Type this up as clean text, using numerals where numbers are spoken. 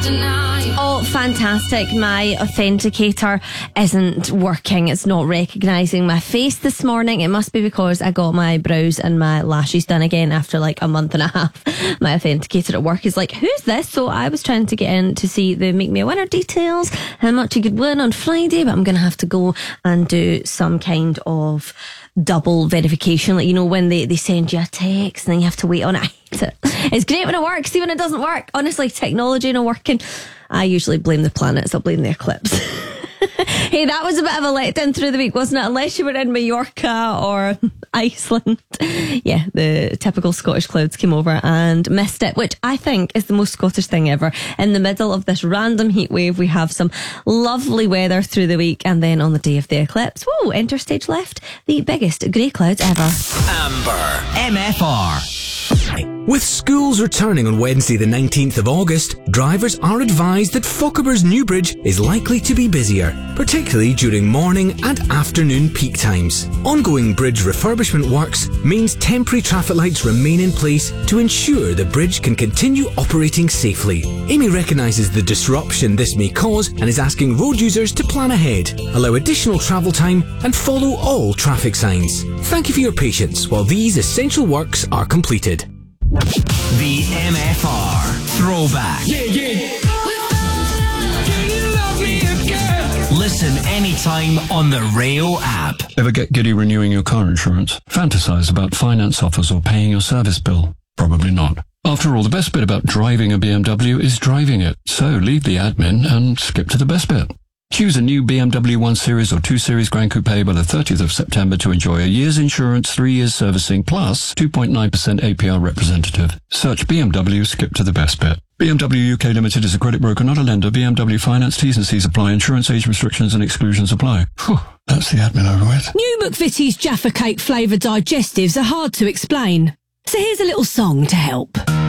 Oh, fantastic. My authenticator isn't working. It's not recognising my face this morning. It must be because I got my brows and my lashes done again after like a month and a half. My authenticator at work is like, who's this? So I was trying to get in to see the Make Me a Winner details, how much you could win on Friday, but I'm going to have to go and do some kind of double verification, like, you know, when they send you a text and then you have to wait on it. I hate it. It's great when it works, see when it doesn't work. Honestly, technology not working. I usually blame the planets, I'll blame the eclipse. Hey, that was a bit of a letdown through the week, wasn't it? Unless you were in Mallorca or Iceland. Yeah, the typical Scottish clouds came over and missed it, which I think is the most Scottish thing ever. In the middle of this random heat wave, we have some lovely weather through the week, and then on the day of the eclipse, whoa, enter stage left, the biggest grey clouds ever. Amber MFR. With schools returning on Wednesday the 19th of August, drivers are advised that Fochabers Newbridge is likely to be busier, particularly during morning and afternoon peak times. Ongoing bridge refurbishment works means temporary traffic lights remain in place to ensure the bridge can continue operating safely. Amy recognises the disruption this may cause and is asking road users to plan ahead, allow additional travel time and follow all traffic signs. Thank you for your patience while these essential works are completed. The MFR Throwback. Listen anytime on the Rayo app. Ever get giddy renewing your car insurance? Fantasize about finance offers or paying your service bill? Probably not. After all, the best bit about driving a BMW is driving it. So leave the admin and skip to the best bit. Choose a new BMW 1 Series or 2 Series Grand Coupe by the 30th of September to enjoy a year's insurance, 3 years servicing, plus 2.9% APR representative. Search BMW, skip to the best bit. BMW UK Limited is a credit broker, not a lender. BMW Finance, T's and C's apply. Insurance age restrictions and exclusions apply. Whew, that's the admin over with. New McVitie's Jaffa Cake flavoured digestives are hard to explain. So here's a little song to help.